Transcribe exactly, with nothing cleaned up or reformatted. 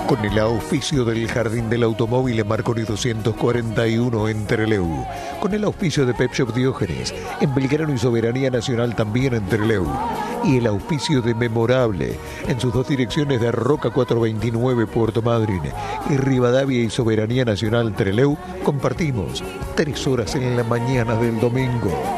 Con el auspicio del Jardín del Automóvil en Marconi doscientos cuarenta y uno en Trelew. Con el auspicio de Pep Shop Diógenes en Belgrano y Soberanía Nacional también en Trelew. Y el auspicio de Memorable en sus dos direcciones de Roca cuatrocientos veintinueve Puerto Madryn y Rivadavia y Soberanía Nacional Trelew. Compartimos tres horas en la mañana del domingo.